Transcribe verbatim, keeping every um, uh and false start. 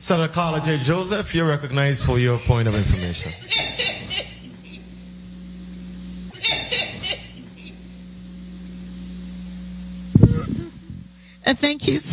Senator Carla J. Joseph, you're recognized for your point of information. Uh, thank you.